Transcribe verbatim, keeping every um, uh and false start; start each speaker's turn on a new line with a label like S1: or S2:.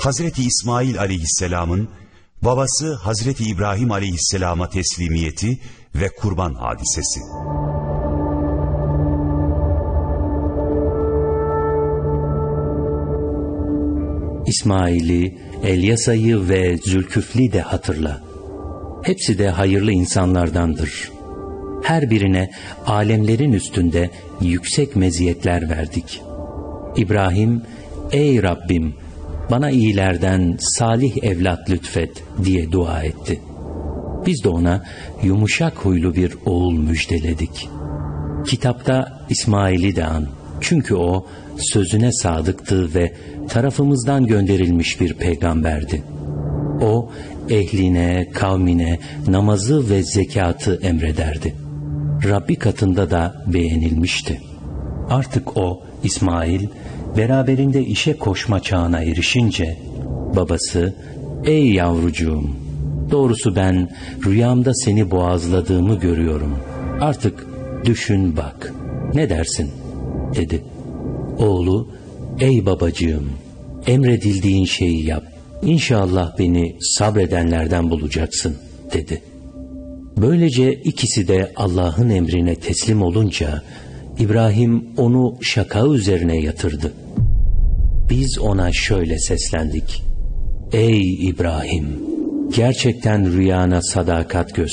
S1: Hazreti İsmail aleyhisselamın babası Hazreti İbrahim aleyhisselama teslimiyeti ve kurban hadisesi.
S2: İsmail'i, Elyasa'yı ve Zülküfl'i de hatırla. Hepsi de hayırlı insanlardandır. Her birine alemlerin üstünde yüksek meziyetler verdik. İbrahim, ey Rabbim, bana iyilerden salih evlat lütfet diye dua etti. Biz de ona yumuşak huylu bir oğul müjdeledik. Kitapta İsmail'i de an. Çünkü o sözüne sadıktı ve tarafımızdan gönderilmiş bir peygamberdi. O ehline, kavmine namazı ve zekatı emrederdi. Rabbi katında da beğenilmişti. Artık o, İsmail, beraberinde işe koşma çağına erişince, babası, ''Ey yavrucuğum, doğrusu ben rüyamda seni boğazladığımı görüyorum. Artık düşün bak, ne dersin?'' dedi. Oğlu, ''Ey babacığım, emredildiğin şeyi yap. İnşallah beni sabredenlerden bulacaksın.'' dedi. Böylece ikisi de Allah'ın emrine teslim olunca, İbrahim onu şaka üzerine yatırdı. Biz ona şöyle seslendik: ''Ey İbrahim, gerçekten rüyana sadakat göster.